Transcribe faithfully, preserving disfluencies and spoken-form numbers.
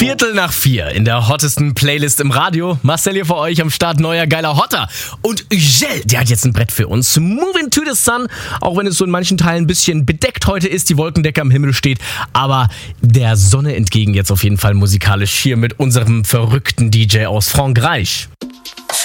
Viertel nach vier in der hottesten Playlist im Radio. Marcel hier für euch am Start, neuer geiler Hotter. Und Ugel, der hat jetzt ein Brett für uns. Moving to the Sun, auch wenn es so in manchen Teilen ein bisschen bedeckt heute ist, die Wolkendecke am Himmel steht. Aber der Sonne entgegen jetzt auf jeden Fall musikalisch hier mit unserem verrückten D J aus Frankreich.